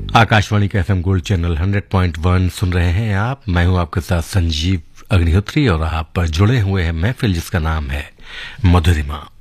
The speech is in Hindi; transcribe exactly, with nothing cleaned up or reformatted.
आकाशवाणी का FM gold channel hundred point one सुन रहे हैं आप। मैं हूं आपके साथ संजीव अग्निहोत्री और आप पर जुड़े हुए हैं महफिल जिसका नाम है मधुरिमा।